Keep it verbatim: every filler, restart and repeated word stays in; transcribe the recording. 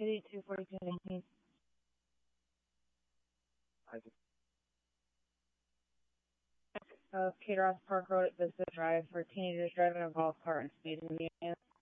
Kitty two forty-two nineteen. Uh, Caterham Park Road at Vista Drive for teenagers driving a golf cart and speeding in the area.